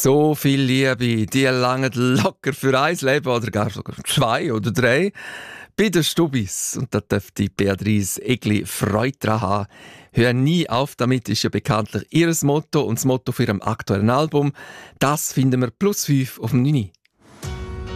So viel Liebe, die langen locker für ein Leben oder gar sogar 2 oder 3 bei den Stubis. Und da dürfte Beatrice Egli Freude daran haben. «Hör nie auf damit» ist ja bekanntlich ihr Motto und das Motto für ihrem aktuellen Album. Das finden wir +5 auf dem 9.